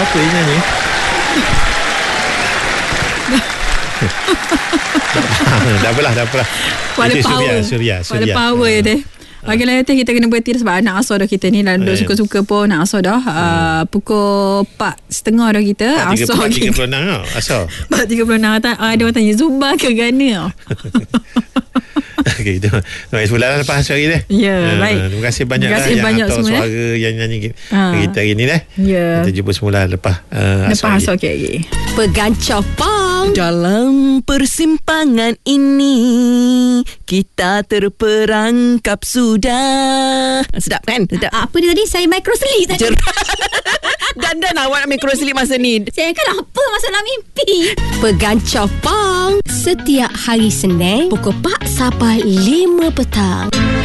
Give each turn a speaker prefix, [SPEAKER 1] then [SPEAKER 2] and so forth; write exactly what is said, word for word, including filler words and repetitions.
[SPEAKER 1] Apa yang nyanyi? Dah apalah, dah apalah.
[SPEAKER 2] Pada power.
[SPEAKER 1] Suria, Suria, Suria.
[SPEAKER 2] Pada power
[SPEAKER 1] uh.
[SPEAKER 2] deh. Bagilah kita kita kena berhenti sebab anak asal dah kita ni dah duduk
[SPEAKER 1] Hmm.
[SPEAKER 2] suka-suka pun nak asal dah. Uh, pukul empat setengah dah kita. Asal
[SPEAKER 1] tiga puluh enam tau, asal.
[SPEAKER 2] empat tiga puluh enam ada orang tanya Zumba ke Gana?
[SPEAKER 1] Okay, kita baik sebelah lepas hari dah.
[SPEAKER 2] Ya,
[SPEAKER 1] uh,
[SPEAKER 2] baik.
[SPEAKER 1] Terima kasih banyak
[SPEAKER 2] Terima kasih
[SPEAKER 1] lah
[SPEAKER 2] banyak
[SPEAKER 1] yang hantar
[SPEAKER 2] semua,
[SPEAKER 1] suara eh? yang nyanyi
[SPEAKER 2] uh.
[SPEAKER 1] kita hari ni dah.
[SPEAKER 2] Ya.
[SPEAKER 1] Kita jumpa semula lepas uh,
[SPEAKER 2] Lepas asal okay, okay.
[SPEAKER 3] Pegancah Pang.
[SPEAKER 4] Dalam persimpangan ini kita terperangkap sudah. Sedap kan? Sedap.
[SPEAKER 3] Apa dia tadi? Saya microslip tadi.
[SPEAKER 4] Dandan awak nak microslip masa ni.
[SPEAKER 3] Saya kan apa masalah mimpi. Pegancah Pang. Setiap hari Senin pukul empat sampai lima petang.